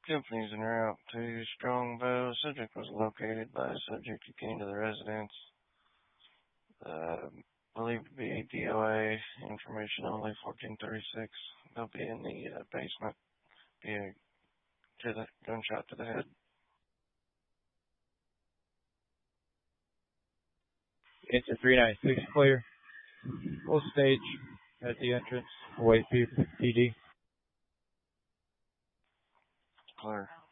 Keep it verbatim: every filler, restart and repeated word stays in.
Companies en route to Strongbow. Subject was located by a subject who came to the residence. Uh, believed to be a D O A. Information only fourteen thirty-six. They'll be in the uh, basement. Be a to the gunshot to the head. Answer three ninety-six clear. Full stage at the entrance. Await P D. Clear.